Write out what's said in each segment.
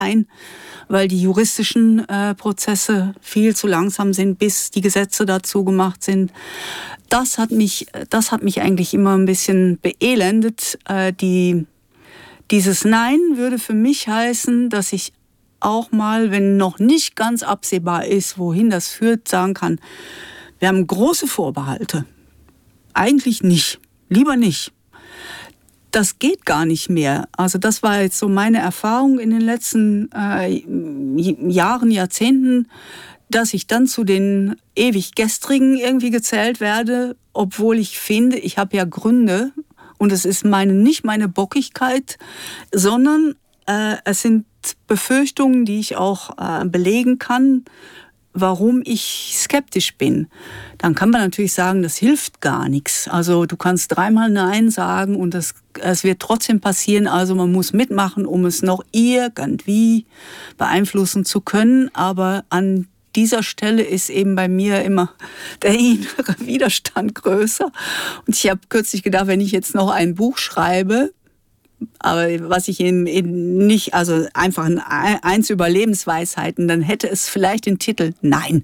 ein, weil die juristischen Prozesse viel zu langsam sind, bis die Gesetze dazu gemacht sind. Das hat mich eigentlich immer ein bisschen beelendet. Dieses Nein würde für mich heißen, dass ich auch mal, wenn noch nicht ganz absehbar ist, wohin das führt, sagen kann, wir haben große Vorbehalte. Eigentlich nicht. Lieber nicht. Das geht gar nicht mehr. Also das war jetzt so meine Erfahrung in den letzten Jahren, Jahrzehnten, dass ich dann zu den ewig Gestrigen irgendwie gezählt werde, obwohl ich finde, ich habe ja Gründe und es ist nicht meine Bockigkeit, sondern es sind Befürchtungen, die ich auch belegen kann, warum ich skeptisch bin. Dann kann man natürlich sagen, das hilft gar nichts. Also du kannst 3-mal Nein sagen und es wird trotzdem passieren. Also man muss mitmachen, um es noch irgendwie beeinflussen zu können. Aber an dieser Stelle ist eben bei mir immer der innere Widerstand größer. Und ich habe kürzlich gedacht, wenn ich jetzt noch ein Buch schreibe, aber was ich nicht, also einfach eins über Lebensweisheiten, dann hätte es vielleicht den Titel Nein.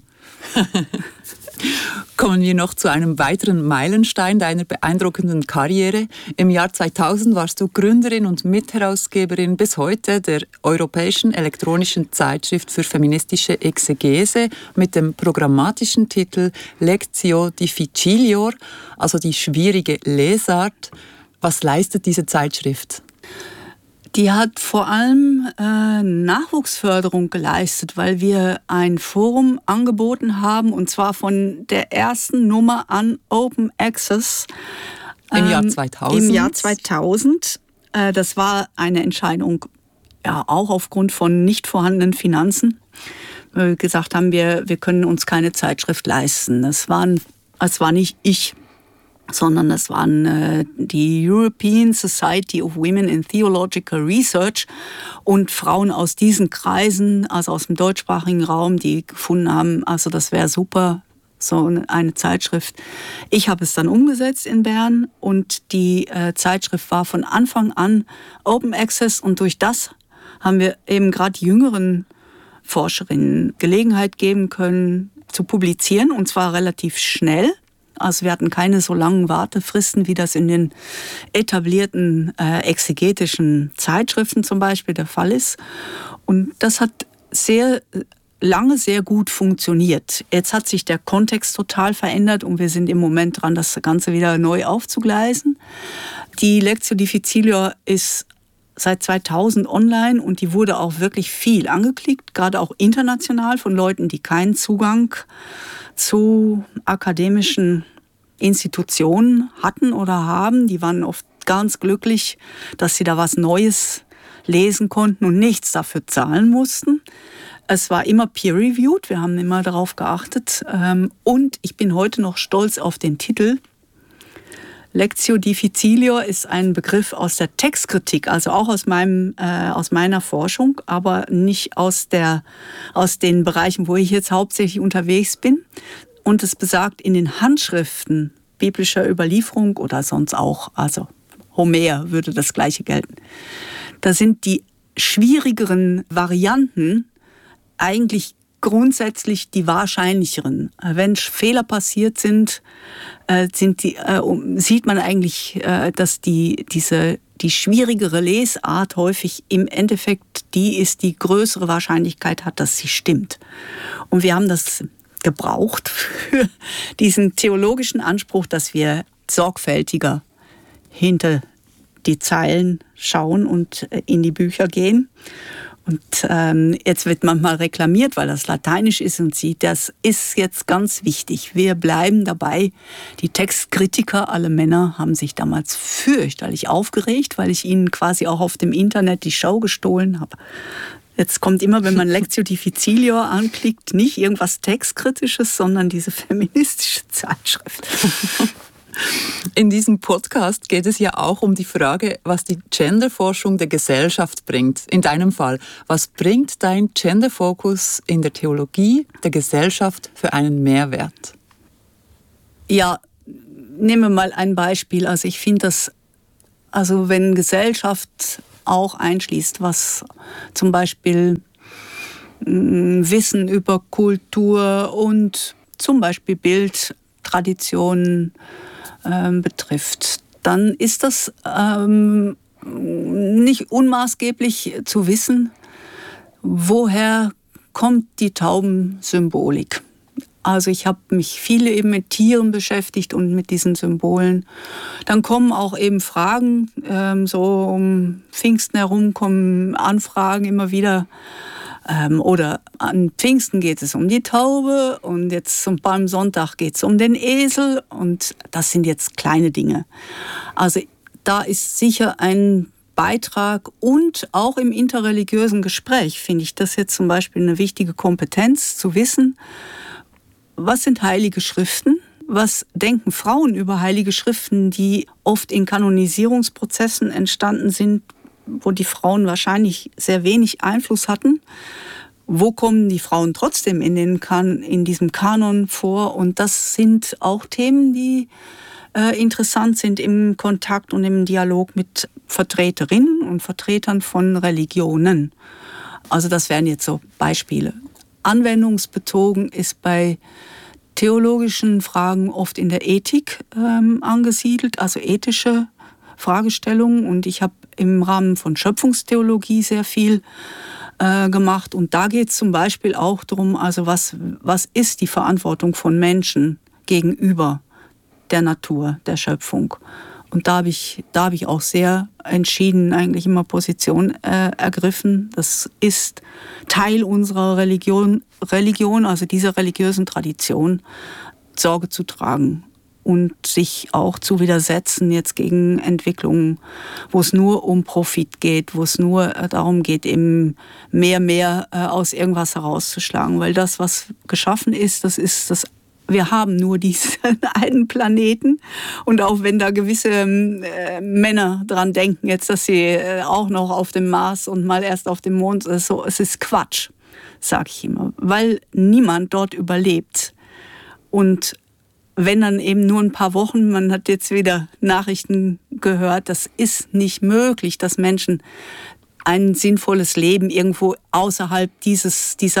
Kommen wir noch zu einem weiteren Meilenstein deiner beeindruckenden Karriere. Im Jahr 2000 warst du Gründerin und Mitherausgeberin bis heute der Europäischen Elektronischen Zeitschrift für feministische Exegese mit dem programmatischen Titel Lectio Difficilior, also die schwierige Lesart. Was leistet diese Zeitschrift? Die hat vor allem Nachwuchsförderung geleistet, weil wir ein Forum angeboten haben, und zwar von der ersten Nummer an Open Access. Im Jahr 2000? Im Jahr 2000. Das war eine Entscheidung, ja, auch aufgrund von nicht vorhandenen Finanzen. Wir gesagt haben, wir können uns keine Zeitschrift leisten. Es war nicht ich, sondern das waren die European Society of Women in Theological Research und Frauen aus diesen Kreisen, also aus dem deutschsprachigen Raum, die gefunden haben, also das wäre super, so eine Zeitschrift. Ich habe es dann umgesetzt in Bern und die Zeitschrift war von Anfang an Open Access und durch das haben wir eben gerade jüngeren Forscherinnen Gelegenheit geben können zu publizieren und zwar relativ schnell. Also wir hatten keine so langen Wartefristen, wie das in den etablierten exegetischen Zeitschriften zum Beispiel der Fall ist. Und das hat sehr lange sehr gut funktioniert. Jetzt hat sich der Kontext total verändert und wir sind im Moment dran, das Ganze wieder neu aufzugleisen. Die Lectio Difficilior ist seit 2000 online und die wurde auch wirklich viel angeklickt, gerade auch international von Leuten, die keinen Zugang zu akademischen Institutionen hatten oder haben. Die waren oft ganz glücklich, dass sie da was Neues lesen konnten und nichts dafür zahlen mussten. Es war immer peer-reviewed, wir haben immer darauf geachtet. Und ich bin heute noch stolz auf den Titel. Lectio Difficilior ist ein Begriff aus der Textkritik, also auch aus meiner Forschung, aber nicht aus den Bereichen, wo ich jetzt hauptsächlich unterwegs bin. Und es besagt in den Handschriften biblischer Überlieferung oder sonst auch, also Homer würde das Gleiche gelten. Da sind die schwierigeren Varianten eigentlich grundsätzlich die wahrscheinlicheren. Wenn Fehler passiert sind, sieht man eigentlich, dass die schwierigere Lesart häufig im Endeffekt die ist, die größere Wahrscheinlichkeit hat, dass sie stimmt. Und wir haben das gebraucht für diesen theologischen Anspruch, dass wir sorgfältiger hinter die Zeilen schauen und in die Bücher gehen. Und jetzt wird manchmal reklamiert, weil das lateinisch ist und sieht, das ist jetzt ganz wichtig. Wir bleiben dabei. Die Textkritiker, alle Männer, haben sich damals fürchterlich aufgeregt, weil ich ihnen quasi auch auf dem Internet die Show gestohlen habe. Jetzt kommt immer, wenn man Lectio Difficilior anklickt, nicht irgendwas Textkritisches, sondern diese feministische Zeitschrift. In diesem Podcast geht es ja auch um die Frage, was die Genderforschung der Gesellschaft bringt. In deinem Fall, was bringt dein Genderfokus in der Theologie der Gesellschaft für einen Mehrwert? Ja, nehmen wir mal ein Beispiel. Also ich finde das Also wenn Gesellschaft auch einschließt, was zum Beispiel Wissen über Kultur und zum Beispiel Bildtraditionen betrifft, dann ist das nicht unmaßgeblich zu wissen, woher kommt die Taubensymbolik. Also ich habe mich viele eben mit Tieren beschäftigt und mit diesen Symbolen. Dann kommen auch eben Fragen, so um Pfingsten herum kommen Anfragen immer wieder. Oder an Pfingsten geht es um die Taube und jetzt zum Palmsonntag geht es um den Esel und das sind jetzt kleine Dinge. Also da ist sicher ein Beitrag und auch im interreligiösen Gespräch finde ich das jetzt zum Beispiel eine wichtige Kompetenz zu wissen, was sind heilige Schriften? Was denken Frauen über heilige Schriften, die oft in Kanonisierungsprozessen entstanden sind, wo die Frauen wahrscheinlich sehr wenig Einfluss hatten? Wo kommen die Frauen trotzdem in diesem Kanon vor? Und das sind auch Themen, die interessant sind im Kontakt und im Dialog mit Vertreterinnen und Vertretern von Religionen. Also das wären jetzt so Beispiele. Anwendungsbezogen ist bei theologischen Fragen oft in der Ethik angesiedelt, also ethische Fragestellungen. Und ich habe im Rahmen von Schöpfungstheologie sehr viel gemacht. Und da geht es zum Beispiel auch darum, also was ist die Verantwortung von Menschen gegenüber der Natur, der Schöpfung. Und da habe ich auch sehr entschieden eigentlich immer Position ergriffen. Das ist Teil unserer Religion, also dieser religiösen Tradition, Sorge zu tragen und sich auch zu widersetzen jetzt gegen Entwicklungen, wo es nur um Profit geht, wo es nur darum geht, eben mehr aus irgendwas herauszuschlagen. Weil das, was geschaffen ist, wir haben nur diesen einen Planeten und auch wenn da gewisse Männer dran denken, jetzt, dass sie auch noch auf dem Mars und mal erst auf dem Mond, so, es ist Quatsch, sage ich immer, weil niemand dort überlebt. Und wenn dann eben nur ein paar Wochen, man hat jetzt wieder Nachrichten gehört, das ist nicht möglich, dass Menschen ein sinnvolles Leben irgendwo außerhalb dieser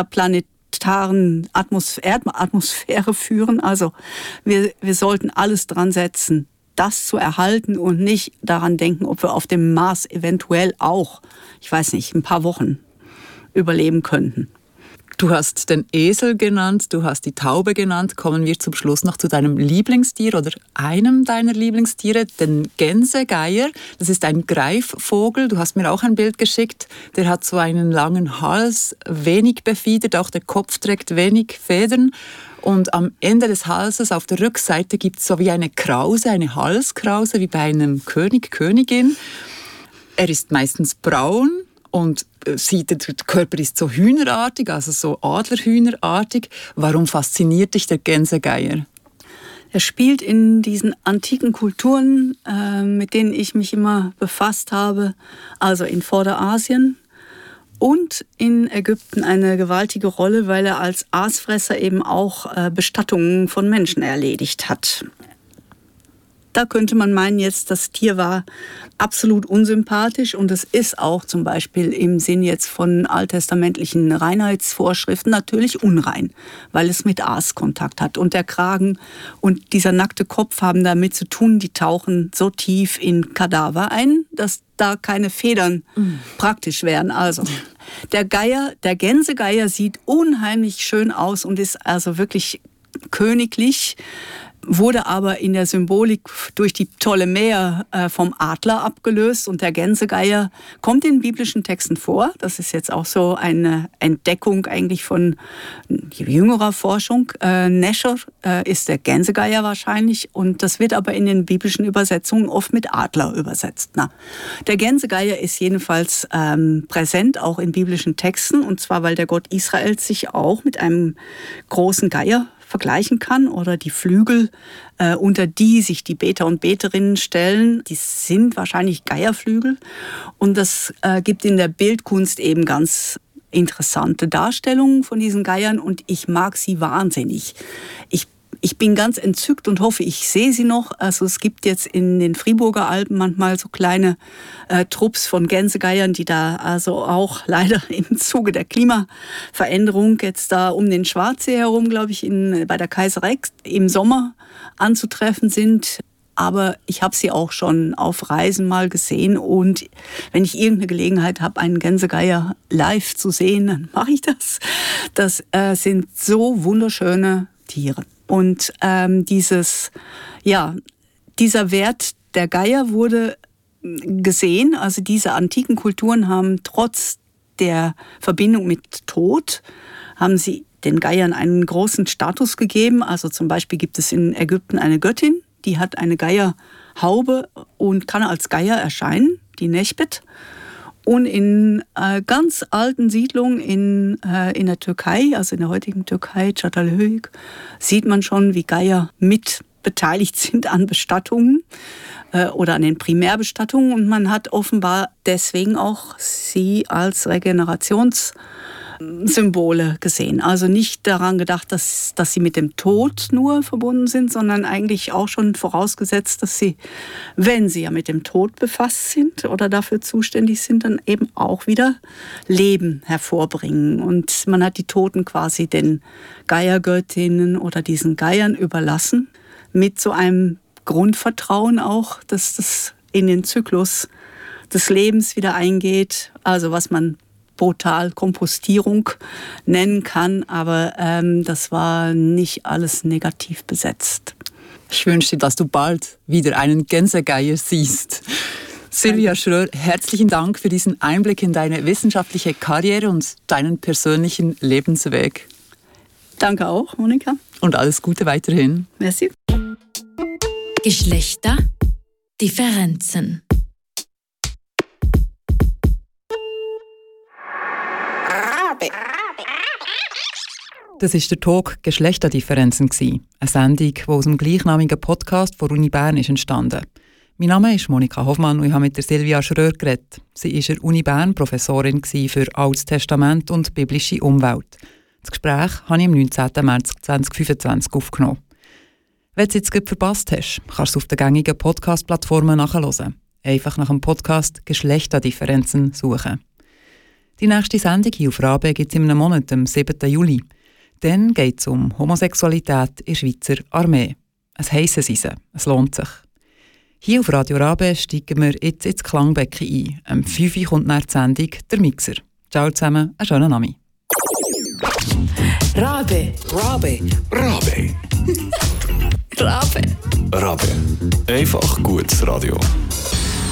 Atmosphäre führen. Also wir sollten alles dran setzen, das zu erhalten und nicht daran denken, ob wir auf dem Mars eventuell auch, ich weiß nicht, ein paar Wochen überleben könnten. Du hast den Esel genannt, du hast die Taube genannt. Kommen wir zum Schluss noch zu deinem Lieblingstier oder einem deiner Lieblingstiere, den Gänsegeier. Das ist ein Greifvogel. Du hast mir auch ein Bild geschickt. Der hat so einen langen Hals, wenig befiedert, auch der Kopf trägt wenig Federn. Und am Ende des Halses auf der Rückseite gibt es so wie eine Krause, eine Halskrause, wie bei einem König, Königin. Er ist meistens braun. Und der Körper ist so hühnerartig, also so Adlerhühnerartig. Warum fasziniert dich der Gänsegeier? Er spielt in diesen antiken Kulturen, mit denen ich mich immer befasst habe, also in Vorderasien und in Ägypten eine gewaltige Rolle, weil er als Aasfresser eben auch Bestattungen von Menschen erledigt hat. Da könnte man meinen, jetzt das Tier war absolut unsympathisch und es ist auch zum Beispiel im Sinn jetzt von alttestamentlichen Reinheitsvorschriften natürlich unrein, weil es mit Aas Kontakt hat. Und der Kragen und dieser nackte Kopf haben damit zu tun, die tauchen so tief in Kadaver ein, dass da keine Federn praktisch wären. Also der Gänsegeier sieht unheimlich schön aus und ist also wirklich königlich. Wurde aber in der Symbolik durch die Ptolemäer vom Adler abgelöst und der Gänsegeier kommt in biblischen Texten vor. Das ist jetzt auch so eine Entdeckung eigentlich von jüngerer Forschung. Nesher ist der Gänsegeier wahrscheinlich und das wird aber in den biblischen Übersetzungen oft mit Adler übersetzt. Der Gänsegeier ist jedenfalls präsent auch in biblischen Texten und zwar, weil der Gott Israels sich auch mit einem großen Geier vergleichen kann oder die Flügel, unter die sich die Beter und Beterinnen stellen, die sind wahrscheinlich Geierflügel und das gibt in der Bildkunst eben ganz interessante Darstellungen von diesen Geiern und ich mag sie wahnsinnig. Ich Ich bin ganz entzückt und hoffe, ich sehe sie noch. Also es gibt jetzt in den Friburger Alpen manchmal so kleine Trupps von Gänsegeiern, die da also auch leider im Zuge der Klimaveränderung jetzt da um den Schwarzsee herum, glaube ich, bei der Kaiserei im Sommer anzutreffen sind. Aber ich habe sie auch schon auf Reisen mal gesehen. Und wenn ich irgendeine Gelegenheit habe, einen Gänsegeier live zu sehen, dann mache ich das. Das sind so wunderschöne Tiere. Und dieser Wert der Geier wurde gesehen. Also diese antiken Kulturen haben trotz der Verbindung mit Tod, haben sie den Geiern einen großen Status gegeben. Also zum Beispiel gibt es in Ägypten eine Göttin, die hat eine Geierhaube und kann als Geier erscheinen, die Nechbet. Und in ganz alten Siedlungen in der Türkei, also in der heutigen Türkei, Çatalhöyük, sieht man schon, wie Geier mit beteiligt sind an Bestattungen oder an den Primärbestattungen. Und man hat offenbar deswegen auch sie als Regenerationssymbole gesehen. Also nicht daran gedacht, dass sie mit dem Tod nur verbunden sind, sondern eigentlich auch schon vorausgesetzt, dass sie, wenn sie ja mit dem Tod befasst sind oder dafür zuständig sind, dann eben auch wieder Leben hervorbringen. Und man hat die Toten quasi den Geiergöttinnen oder diesen Geiern überlassen, mit so einem Grundvertrauen auch, dass das in den Zyklus des Lebens wieder eingeht. Also was man brutal Kompostierung nennen kann, aber das war nicht alles negativ besetzt. Ich wünsche dir, dass du bald wieder einen Gänsegeier siehst. Silvia Schröer, herzlichen Dank für diesen Einblick in deine wissenschaftliche Karriere und deinen persönlichen Lebensweg. Danke auch, Monika. Und alles Gute weiterhin. Merci. Geschlechterdifferenzen. Das war der Talk «Geschlechterdifferenzen», eine Sendung, die aus dem gleichnamigen Podcast von Uni Bern ist entstanden. Mein Name ist Monika Hoffmann und ich habe mit der Silvia Schröer geredet. Sie war an Uni Bern Professorin für Altes Testament und biblische Umwelt. Das Gespräch habe ich am 19. März 2025 aufgenommen. Wenn du es jetzt verpasst hast, kannst du es auf den gängigen Podcast-Plattformen nachhören. Einfach nach dem Podcast «Geschlechterdifferenzen» suchen. Die nächste Sendung hier auf Rabe gibt es in einem Monat, am 7. Juli. Dann geht es um Homosexualität in der Schweizer Armee. Es heissen sie, es lohnt sich. Hier auf Radio Rabe steigen wir jetzt ins Klangbecken ein. Am 5 Uhr kommt nach der Sendung der Mixer. Ciao zusammen, einen schönen Abend. Rabe. Rabe. Rabe. Rabe. Rabe. Einfach gutes Radio.